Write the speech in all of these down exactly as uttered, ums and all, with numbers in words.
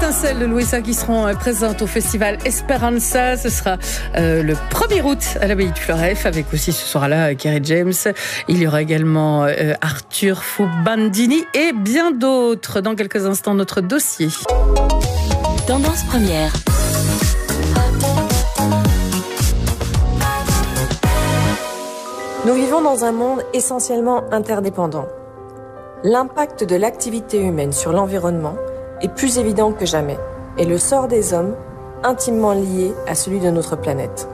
étincelles de Louisa qui seront présentes au festival Esperanza. Ce sera euh, le premier août à l'abbaye de Floreffe, avec aussi ce soir-là Kerry James. Il y aura également euh, Arthur Fubandini et bien d'autres. Dans quelques instants, notre dossier. Tendance première. Nous vivons dans un monde essentiellement interdépendant. L'impact de l'activité humaine sur l'environnement est plus évident que jamais, et le sort des hommes intimement lié à celui de notre planète.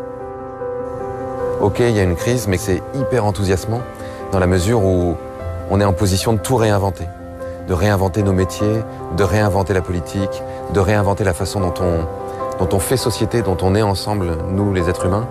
Ok, il y a une crise, mais c'est hyper enthousiasmant dans la mesure où on est en position de tout réinventer. De réinventer nos métiers, de réinventer la politique, de réinventer la façon dont on, dont on fait société, dont on est ensemble, nous les êtres humains.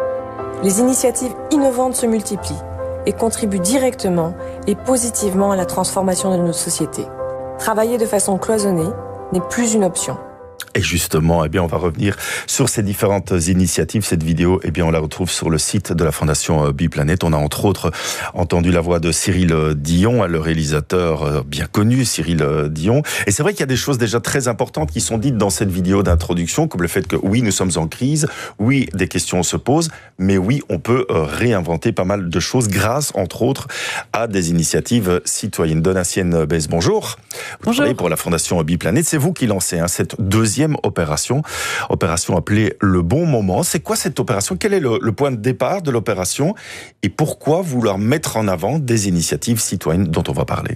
Les initiatives innovantes se multiplient et contribuent directement et positivement à la transformation de notre société. Travailler de façon cloisonnée n'est plus une option. Et justement, eh bien, on va revenir sur ces différentes initiatives. Cette vidéo, eh bien, on la retrouve sur le site de la Fondation Biplanète. On a entre autres entendu la voix de Cyril Dion, le réalisateur bien connu, Cyril Dion. Et c'est vrai qu'il y a des choses déjà très importantes qui sont dites dans cette vidéo d'introduction, comme le fait que oui, nous sommes en crise, oui, des questions se posent, mais oui, on peut réinventer pas mal de choses grâce, entre autres, à des initiatives citoyennes. Donatienne Besse, bonjour. Vous Bonjour. travaillez pour la Fondation Biplanète. C'est vous qui lancez hein, cette deuxième opération, opération appelée Le Bon Moment. C'est quoi cette opération? Quel est le, le point de départ de l'opération? Et pourquoi vouloir mettre en avant des initiatives citoyennes dont on va parler?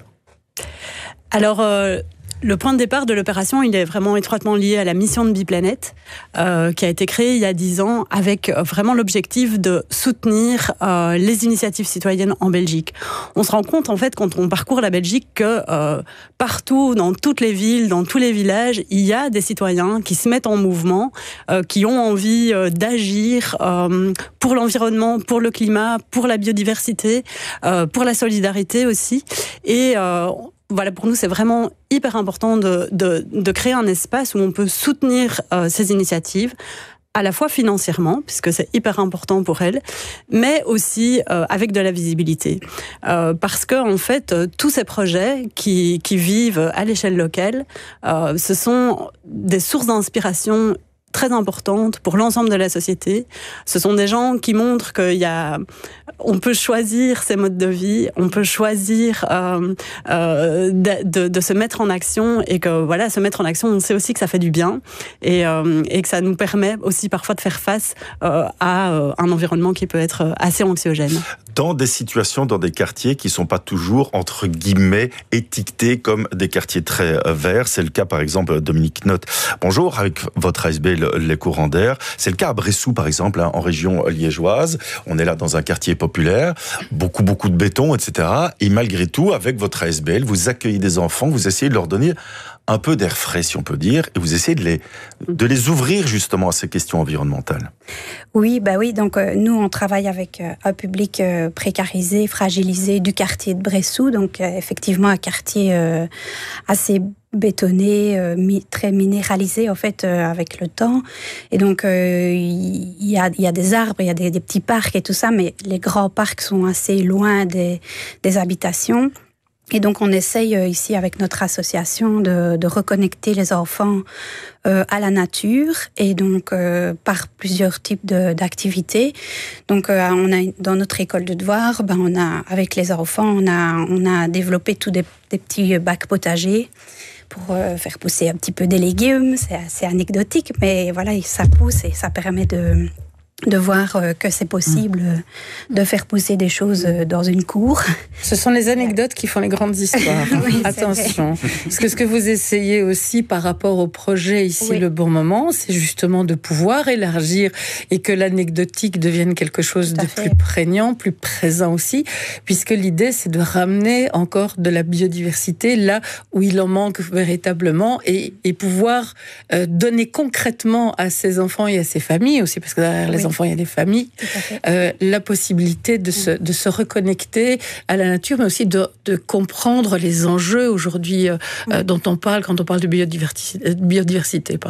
Alors, euh, le point de départ de l'opération, il est vraiment étroitement lié à la mission de Biplanète, euh, qui a été créée il y a dix ans avec vraiment l'objectif de soutenir euh, les initiatives citoyennes en Belgique. On se rend compte, en fait, quand on parcourt la Belgique, que euh, partout, dans toutes les villes, dans tous les villages, il y a des citoyens qui se mettent en mouvement, euh, qui ont envie euh, d'agir euh, pour l'environnement, pour le climat, pour la biodiversité, euh, pour la solidarité aussi. Et euh, Voilà, pour nous, c'est vraiment hyper important de, de, de créer un espace où on peut soutenir euh, ces initiatives, à la fois financièrement, puisque c'est hyper important pour elles, mais aussi euh, avec de la visibilité. Euh, parce que, en fait, euh, tous ces projets qui, qui vivent à l'échelle locale, euh, ce sont des sources d'inspiration très importante pour l'ensemble de la société. Ce sont des gens qui montrent qu'il y a, on peut choisir ses modes de vie, on peut choisir euh, euh, de, de, de se mettre en action, et que voilà, se mettre en action, on sait aussi que ça fait du bien, et, euh, et que ça nous permet aussi parfois de faire face euh, à euh, un environnement qui peut être assez anxiogène. Dans des situations, dans des quartiers qui ne sont pas toujours, entre guillemets, étiquetés comme des quartiers très verts. C'est le cas, par exemple, Dominique Note. Bonjour, avec votre A S B L, les courants d'air. C'est le cas à Bressou, par exemple, hein, en région liégeoise. On est là dans un quartier populaire, beaucoup, beaucoup de béton, et cetera. Et malgré tout, avec votre A S B L, vous accueillez des enfants, vous essayez de leur donner un peu d'air frais, si on peut dire, et vous essayez de les, de les ouvrir justement à ces questions environnementales. Oui, bah oui. Donc euh, nous, on travaille avec euh, un public euh, précarisé, fragilisé du quartier de Bressou. Donc euh, effectivement, un quartier euh, assez bétonné, euh, mi- très minéralisé en fait euh, avec le temps. Et donc euh, il y a, il y a des arbres, il y a des, des petits parcs et tout ça, mais les grands parcs sont assez loin des, des habitations. Et donc, on essaye euh, ici, avec notre association, de, de reconnecter les enfants euh, à la nature, et donc euh, par plusieurs types de, d'activités. Donc, euh, on a dans notre école de devoirs, ben, on a avec les enfants, on a on a développé tous des, des petits bacs potagers pour euh, faire pousser un petit peu des légumes. C'est assez anecdotique, mais voilà, ça pousse et ça permet de de voir que c'est possible de faire pousser des choses dans une cour. Ce sont les anecdotes qui font les grandes histoires. Oui, attention. Parce que ce que vous essayez aussi par rapport au projet ici, oui. Le Bon Moment, c'est justement de pouvoir élargir et que l'anecdotique devienne quelque chose de fait. plus prégnant, plus présent aussi, puisque l'idée, c'est de ramener encore de la biodiversité là où il en manque véritablement, et, et pouvoir euh, donner concrètement à ces enfants et à ces familles aussi, parce que derrière les oui. enfants, il y a des familles, euh, la possibilité de se, de se reconnecter à la nature, mais aussi de, de comprendre les enjeux aujourd'hui euh, oui. euh, dont on parle quand on parle de biodiversité. biodiversité pardon.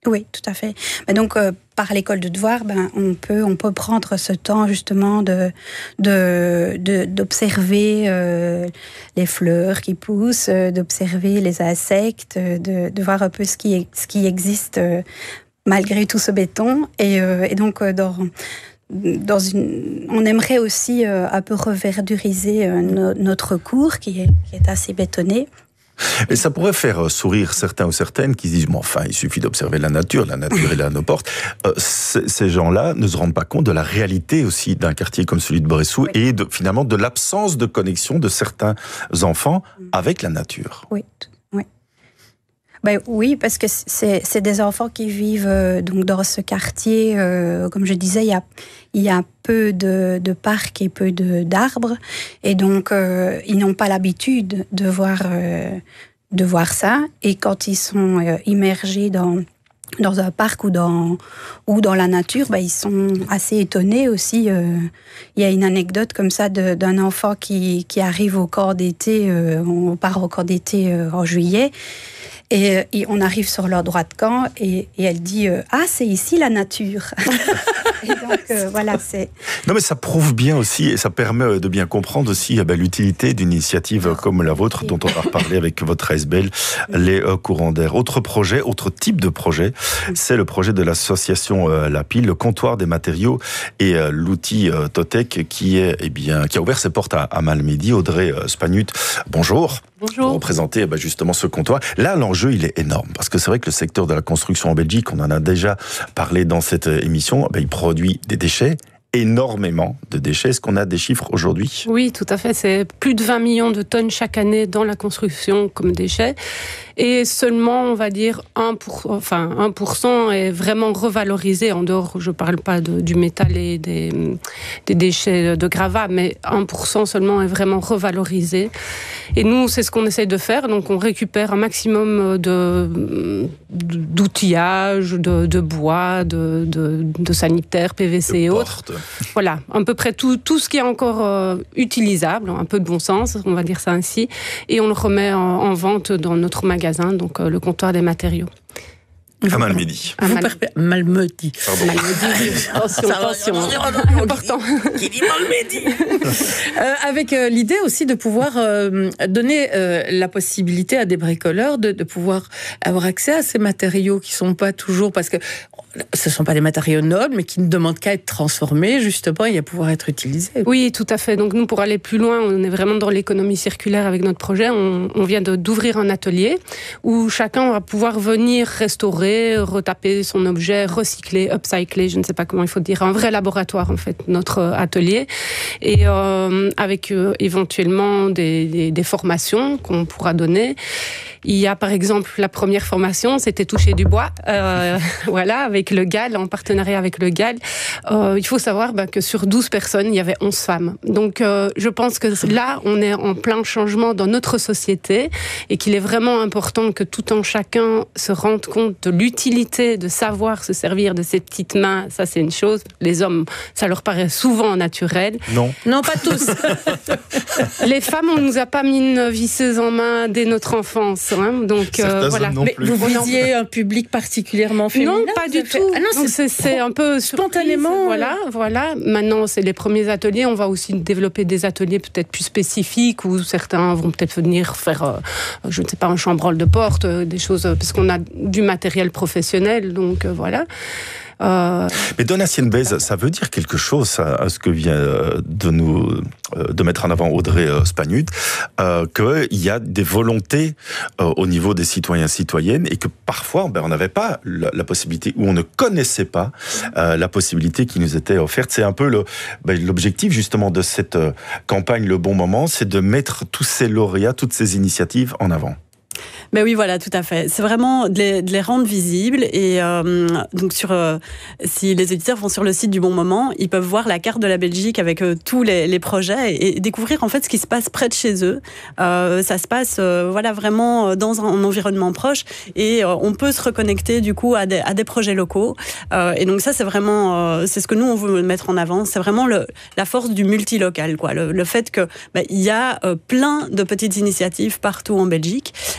Oui, tout à fait. Mais donc, euh, par l'école de devoir, ben, on peut, on peut prendre ce temps justement de, de, de d'observer euh, les fleurs qui poussent, euh, d'observer les insectes, de, de voir un peu ce qui, ce qui existe euh, malgré tout ce béton. Et, euh, et donc, euh, dans Dans une, on aimerait aussi euh, un peu reverduriser euh, no, notre cours qui est, qui est assez bétonné. Et ça pourrait faire sourire certains ou certaines qui disent, mais enfin, il suffit d'observer la nature, la nature est là à nos portes. Euh, c- ces gens-là ne se rendent pas compte de la réalité aussi d'un quartier comme celui de Bressou, oui. et de, finalement de l'absence de connexion de certains enfants avec la nature. Oui, oui. Ben oui, parce que c'est, c'est des enfants qui vivent euh, donc dans ce quartier. Euh, comme je disais, il y a, il y a peu de, de parcs et peu de, d'arbres. Et donc, euh, ils n'ont pas l'habitude de voir, euh, de voir ça. Et quand ils sont euh, immergés dans, dans un parc ou dans, ou dans la nature, ben, ils sont assez étonnés aussi. Euh, il y a une anecdote comme ça de, d'un enfant qui, qui arrive au camp d'été. Euh, on part au camp d'été euh, en juillet. Et, et on arrive sur leur droit de camp et, et elle dit euh, « Ah, c'est ici la nature !» Et donc, euh, voilà, c'est... Non, mais ça prouve bien aussi, et ça permet de bien comprendre aussi eh ben, l'utilité d'une initiative oh. comme la vôtre, dont on va reparler avec votre A S B L, les euh, courants d'air. Autre projet, autre type de projet, c'est le projet de l'association euh, La Pile, le comptoir des matériaux et euh, l'outil euh, Totec, qui, est, eh bien, qui a ouvert ses portes à, à Malmedy. Audrey euh, Spagnut, bonjour. Bonjour. Pour représenter eh ben, justement ce comptoir. Là, l'enjeu, il est énorme, parce que c'est vrai que le secteur de la construction en Belgique, on en a déjà parlé dans cette émission, eh ben, il produit des déchets, énormément de déchets. Est-ce qu'on a des chiffres aujourd'hui ? Oui, tout à fait. C'est plus de vingt millions de tonnes chaque année dans la construction comme déchets. Et seulement, on va dire, un pour cent, enfin, un pour cent est vraiment revalorisé. En dehors, je ne parle pas de, du métal et des, des déchets de gravats, mais un pour cent seulement est vraiment revalorisé. Et nous, c'est ce qu'on essaie de faire. Donc, on récupère un maximum de, d'outillage, de, de bois, de, de, de sanitaire, P V C et autres. Voilà, à peu près tout, tout ce qui est encore euh, utilisable, un peu de bon sens, on va dire ça ainsi. Et on le remet en, en vente dans notre magasin, donc euh, le comptoir des matériaux. À Malmedy. À Mal... Malmedy. Pardon. Malmedy. Attention, attention. Important. Qui dit Malmedy. euh, Avec euh, l'idée aussi de pouvoir euh, donner euh, la possibilité à des bricoleurs de, de pouvoir avoir accès à ces matériaux qui sont pas toujours, parce que ce sont pas des matériaux nobles, mais qui ne demandent qu'à être transformés justement et à pouvoir être utilisés. Oui, tout à fait. Donc nous, pour aller plus loin, on est vraiment dans l'économie circulaire avec notre projet. On, on vient de, d'ouvrir un atelier où chacun va pouvoir venir restaurer, retaper son objet, recycler, upcycler, je ne sais pas comment il faut dire, un vrai laboratoire en fait, notre atelier, et euh, avec euh, éventuellement des, des, des formations qu'on pourra donner. Il y a par exemple la première formation, c'était toucher du bois, euh, voilà, avec le G A L, en partenariat avec le G A L. Euh, il faut savoir bah, que sur douze personnes, il y avait onze femmes. Donc euh, je pense que là, on est en plein changement dans notre société et qu'il est vraiment important que tout un chacun se rende compte de l'utilité de savoir se servir de ses petites mains. Ça, c'est une chose. Les hommes, ça leur paraît souvent naturel. Non. Non, pas tous. Les femmes, on ne nous a pas mis une visseuse en main dès notre enfance. Hein, donc euh, voilà. Non mais plus. vous visiez un public particulièrement féminin? Non, pas du fait... tout. Ah non, donc, c'est, c'est un peu spontanément. Surprise. Voilà, voilà. Maintenant, c'est les premiers ateliers. On va aussi développer des ateliers peut-être plus spécifiques où certains vont peut-être venir faire, euh, je ne sais pas, un chambranle de porte, euh, des choses, parce qu'on a du matériel professionnel. Donc euh, voilà. Euh... Mais Donatien Bèze, ça veut dire quelque chose à, à ce que vient de nous de mettre en avant Audrey Spagnut, euh, qu'il y a des volontés euh, au niveau des citoyens citoyennes et que parfois ben, on n'avait pas la, la possibilité ou on ne connaissait pas euh, la possibilité qui nous était offerte. C'est un peu le, ben, l'objectif justement de cette campagne Le Bon Moment, c'est de mettre tous ces lauréats, toutes ces initiatives en avant. Ben oui, voilà, tout à fait. C'est vraiment de les, de les rendre visibles. Et euh, donc, sur, euh, si les éditeurs vont sur le site du Bon Moment, ils peuvent voir la carte de la Belgique avec euh, tous les, les projets et, et découvrir en fait ce qui se passe près de chez eux. Euh, ça se passe, euh, voilà, vraiment dans un, un environnement proche et euh, on peut se reconnecter du coup à des, à des projets locaux. Euh, et donc ça, c'est vraiment, euh, c'est ce que nous on veut mettre en avant. C'est vraiment le, la force du multilocal, quoi. Le, le fait que bah, il y a euh, plein de petites initiatives partout en Belgique et euh,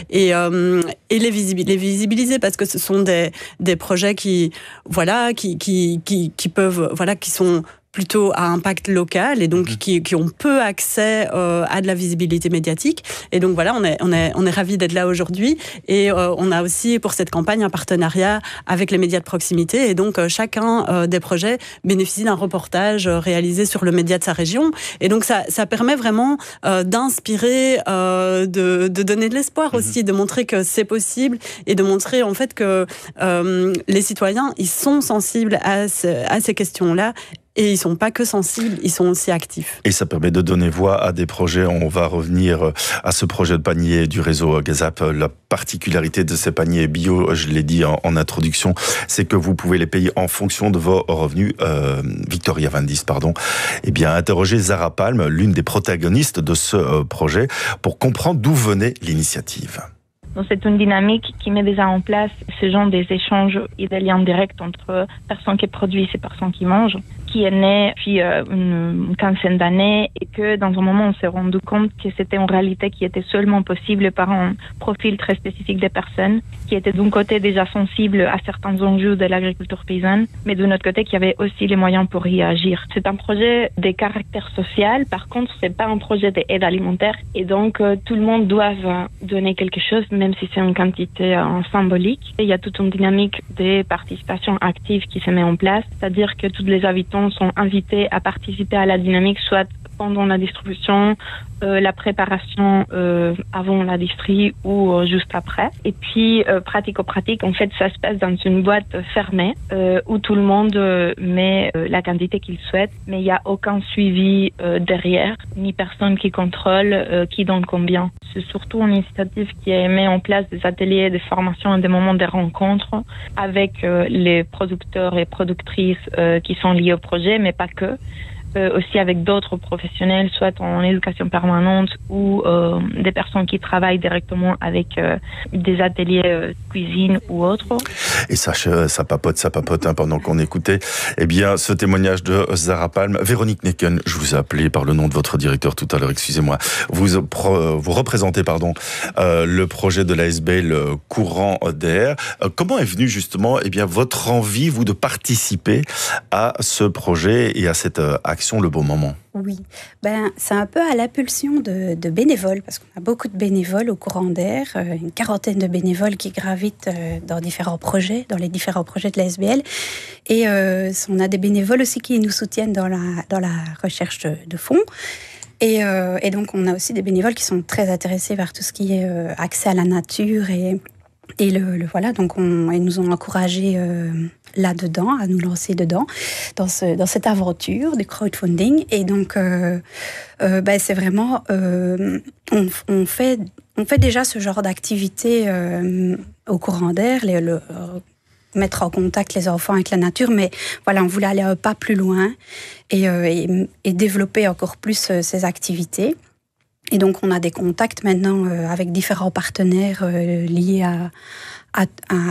euh, et les, visibil- les visibiliser parce que ce sont des, des projets qui, voilà, qui, qui, qui, qui peuvent, voilà, qui sont plutôt à impact local et donc qui, qui ont peu accès euh, à de la visibilité médiatique. Et donc voilà, on est, on est, on est ravis d'être là aujourd'hui. Et euh, on a aussi pour cette campagne un partenariat avec les médias de proximité. Et donc euh, chacun euh, des projets bénéficie d'un reportage euh, réalisé sur le média de sa région. Et donc ça, ça permet vraiment euh, d'inspirer, euh, de, de donner de l'espoir mmh. aussi, de montrer que c'est possible et de montrer en fait que euh, les citoyens, ils sont sensibles à, ce, à ces questions-là. Et ils ne sont pas que sensibles, ils sont aussi actifs. Et ça permet de donner voix à des projets. On va revenir à ce projet de panier du réseau Gazap. La particularité de ces paniers bio, je l'ai dit en, en introduction, c'est que vous pouvez les payer en fonction de vos revenus. Euh, Victoria Van Dis, pardon. Eh bien, interrogez Zara Palm, l'une des protagonistes de ce projet, pour comprendre d'où venait l'initiative. Donc c'est une dynamique qui met déjà en place ce genre des échanges et des liens directs entre personnes qui produisent et personnes qui mangent, qui est né depuis euh, une quinzaine d'années et que dans un moment on s'est rendu compte que c'était en réalité qui était seulement possible par un profil très spécifique des personnes qui étaient d'un côté déjà sensibles à certains enjeux de l'agriculture paysanne, mais de notre côté qui avaient aussi les moyens pour y agir. C'est un projet de caractère social, par contre c'est pas un projet d'aide alimentaire et donc euh, tout le monde doit donner quelque chose, même si c'est une quantité euh, symbolique. Et il y a toute une dynamique de participation active qui se met en place, c'est-à-dire que tous les habitants sont invités à participer à la dynamique, soit pendant la distribution, euh, la préparation euh, avant la distri ou euh, juste après. Et puis, euh, pratico-pratique, en fait, ça se passe dans une boîte fermée euh, où tout le monde euh, met euh, la quantité qu'il souhaite, mais il n'y a aucun suivi euh, derrière, ni personne qui contrôle euh, qui donne combien. C'est surtout une initiative qui a mis en place des ateliers, des formations et des moments de rencontres avec euh, les producteurs et productrices euh, qui sont liés au projet, mais pas que. Euh, aussi avec d'autres professionnels, soit en éducation permanente ou euh, des personnes qui travaillent directement avec euh, des ateliers euh, cuisine ou autres. Et ça, ça papote, ça papote hein, pendant qu'on écoutait eh bien, ce témoignage de Zara Palm. Véronique Necken, je vous ai appelé par le nom de votre directeur tout à l'heure, excusez-moi. Vous, vous représentez pardon, euh, le projet de l'A S B L Courant d'air. Euh, comment est venue justement eh bien, votre envie, vous, de participer à ce projet et à cette euh, action Le Bon Moment? Oui, ben, c'est un peu à l'impulsion de, de bénévoles, parce qu'on a beaucoup de bénévoles au Courant d'air, euh, une quarantaine de bénévoles qui gravitent euh, dans différents projets, dans les différents projets de l'A S B L. Et euh, on a des bénévoles aussi qui nous soutiennent dans la, dans la recherche de, de fonds. Et, euh, et donc, on a aussi des bénévoles qui sont très intéressés vers tout ce qui est euh, accès à la nature et... Et le, le voilà, donc on, ils nous ont encouragés euh, là-dedans, à nous lancer dedans, dans, ce, dans cette aventure du crowdfunding. Et donc, euh, euh, ben c'est vraiment, euh, on, on, fait, on fait déjà ce genre d'activité euh, au Courant d'air, les, le, euh, mettre en contact les enfants avec la nature, mais voilà, on voulait aller un pas plus loin et, euh, et, et développer encore plus euh, ces activités. Et donc, on a des contacts maintenant euh, avec différents partenaires euh, liés à, à,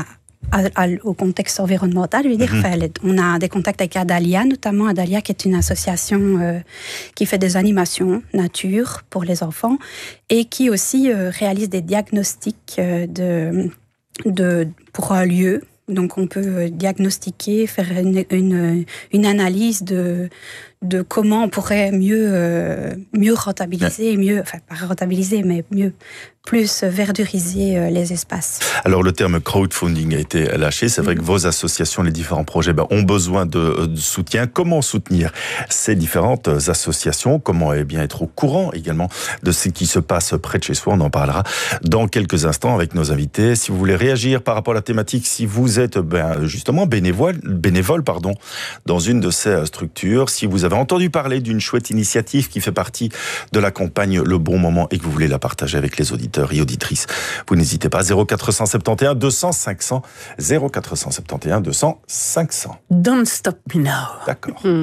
à, à, au contexte environnemental. Je veux dire. Mm-hmm. Enfin, on a des contacts avec Adalia, notamment Adalia, qui est une association euh, qui fait des animations nature pour les enfants et qui aussi euh, réalise des diagnostics euh, de, de, pour un lieu. Donc, on peut diagnostiquer, faire une, une, une analyse de, de comment on pourrait mieux, euh, mieux rentabiliser, mieux, enfin, pas rentabiliser, mais mieux, plus verduriser euh, les espaces. Alors, le terme crowdfunding a été lâché. C'est vrai mmh. que vos associations, les différents projets, ben, ont besoin de, de soutien. Comment soutenir ces différentes associations? Comment eh bien, être au courant également de ce qui se passe près de chez soi? On en parlera dans quelques instants avec nos invités. Si vous voulez réagir par rapport à la thématique, si vous êtes ben, justement bénévole, bénévole pardon, dans une de ces structures, si vous avez entendu parler d'une chouette initiative qui fait partie de la campagne Le Bon Moment et que vous voulez la partager avec les auditeurs et auditrices, vous n'hésitez pas. zéro quatre cent soixante et onze deux cents cinq cents, zéro quatre cent soixante et onze deux cents cinq cents. Don't stop me now. D'accord. Mmh.